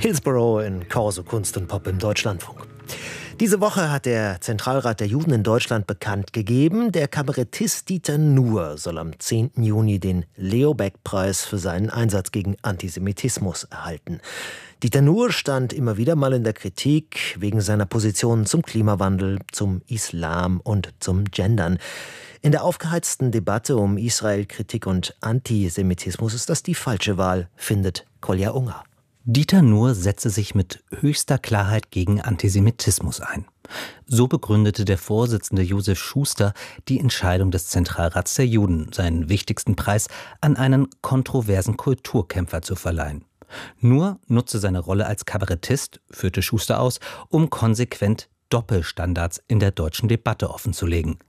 Hillsborough in Corso Kunst und Pop im Deutschlandfunk. Diese Woche hat der Zentralrat der Juden in Deutschland bekannt gegeben, der Kabarettist Dieter Nuhr soll am 10. Juni den Leo-Baeck-Preis für seinen Einsatz gegen Antisemitismus erhalten. Dieter Nuhr stand immer wieder mal in der Kritik wegen seiner Positionen zum Klimawandel, zum Islam und zum Gendern. In der aufgeheizten Debatte um Israel-Kritik und Antisemitismus ist das die falsche Wahl, findet Kolja Unger. Dieter Nuhr setzte sich mit höchster Klarheit gegen Antisemitismus ein. So begründete der Vorsitzende Josef Schuster die Entscheidung des Zentralrats der Juden, seinen wichtigsten Preis an einen kontroversen Kulturkämpfer zu verleihen. Nuhr nutzte seine Rolle als Kabarettist, führte Schuster aus, um konsequent Doppelstandards in der deutschen Debatte offenzulegen.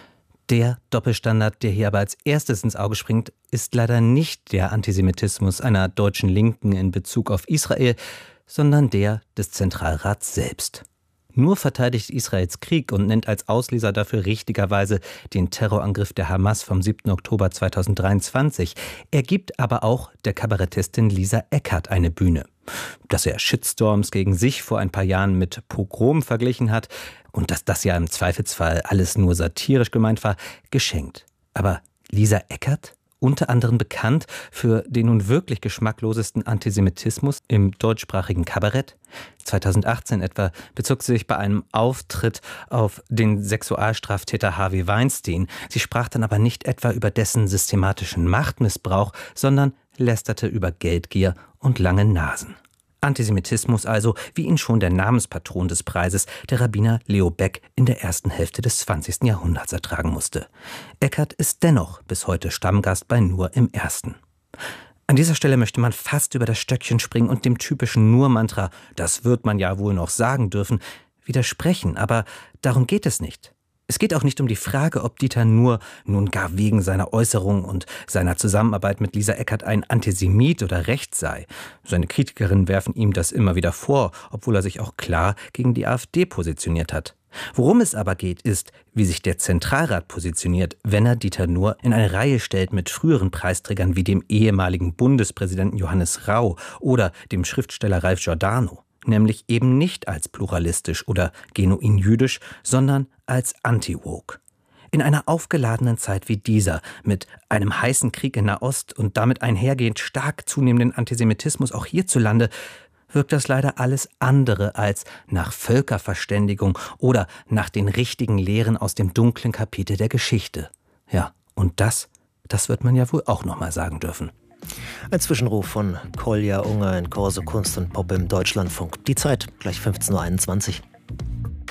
Der Doppelstandard, der hier aber als erstes ins Auge springt, ist leider nicht der Antisemitismus einer deutschen Linken in Bezug auf Israel, sondern der des Zentralrats selbst. Nuhr verteidigt Israels Krieg und nennt als Auslöser dafür richtigerweise den Terrorangriff der Hamas vom 7. Oktober 2023. Er gibt aber auch der Kabarettistin Lisa Eckert eine Bühne. Dass er Shitstorms gegen sich vor ein paar Jahren mit Pogrom verglichen hat und dass das ja im Zweifelsfall alles nur satirisch gemeint war, geschenkt. Aber Lisa Eckert, unter anderem bekannt für den nun wirklich geschmacklosesten Antisemitismus im deutschsprachigen Kabarett. 2018 etwa bezog sie sich bei einem Auftritt auf den Sexualstraftäter Harvey Weinstein. Sie sprach dann aber nicht etwa über dessen systematischen Machtmissbrauch, sondern lästerte über Geldgier und lange Nasen. Antisemitismus also, wie ihn schon der Namenspatron des Preises, der Rabbiner Leo Baeck, in der ersten Hälfte des 20. Jahrhunderts ertragen musste. Eckert ist dennoch bis heute Stammgast bei Nuhr im Ersten. An dieser Stelle möchte man fast über das Stöckchen springen und dem typischen Nuhr-Mantra, das wird man ja wohl noch sagen dürfen, widersprechen, aber darum geht es nicht. Es geht auch nicht um die Frage, ob Dieter Nuhr nun gar wegen seiner Äußerung und seiner Zusammenarbeit mit Lisa Eckert ein Antisemit oder rechts sei. Seine Kritikerinnen werfen ihm das immer wieder vor, obwohl er sich auch klar gegen die AfD positioniert hat. Worum es aber geht, ist, wie sich der Zentralrat positioniert, wenn er Dieter Nuhr in eine Reihe stellt mit früheren Preisträgern wie dem ehemaligen Bundespräsidenten Johannes Rau oder dem Schriftsteller Ralf Giordano. Nämlich eben nicht als pluralistisch oder genuin jüdisch, sondern als anti-woke. In einer aufgeladenen Zeit wie dieser, mit einem heißen Krieg in Nahost und damit einhergehend stark zunehmenden Antisemitismus auch hierzulande, wirkt das leider alles andere als nach Völkerverständigung oder nach den richtigen Lehren aus dem dunklen Kapitel der Geschichte. Ja, und das wird man ja wohl auch noch mal sagen dürfen. Ein Zwischenruf von Kolja Unger in Corso Kunst und Pop im Deutschlandfunk. Die Zeit gleich 15.21 Uhr.